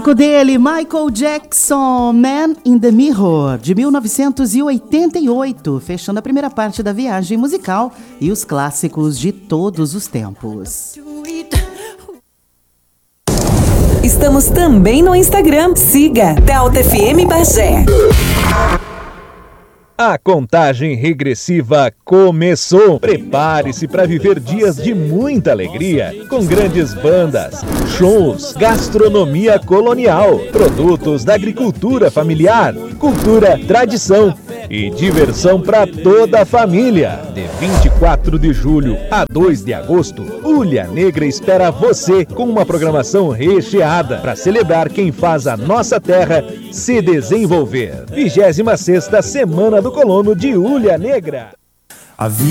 Dele, Michael Jackson, Man in the Mirror, de 1988, fechando a primeira parte da viagem musical e os clássicos de todos os tempos. Estamos também no Instagram. Siga Delta FM Bagé. A contagem regressiva começou. Prepare-se para viver dias de muita alegria, com grandes bandas, shows, gastronomia colonial, produtos da agricultura familiar, cultura, tradição e diversão para toda a família. De 24 de julho a 2 de agosto, Ulha Negra espera você com uma programação recheada para celebrar quem faz a nossa terra se desenvolver. 26ª Semana do Colono de Ulha Negra.